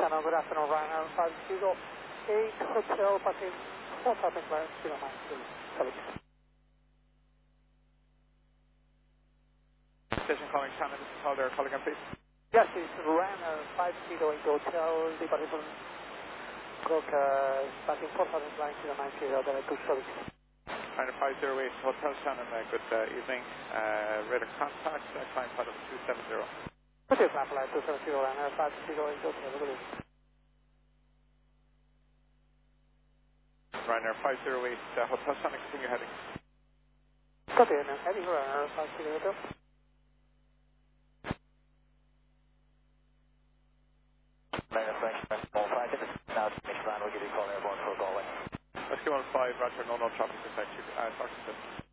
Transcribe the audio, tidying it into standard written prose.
Shannon, good afternoon, Ryanair 508 Hotel, passing 4,000 miles, 0 miles, sorry. Station calling Shannon, this is Paul there, call again please. Yes, it's Ryanair 508 Hotel, departure Brook, passing 4,000 miles, 0 miles, there are two services. Ryanair 508 Hotel Shannon, good evening. Radar contact, climb pilot 270. Good evening, flight 270, Ryanair 508 Hotel, good evening. Ryanair 508 Hotel Shannon, continue heading. Good evening, heading Ryanair 508 Hotel. Now to Mix Plan, we'll give you a call airborne for Galway. Rescue 15, Roger, no traffic detected. Talk to you soon.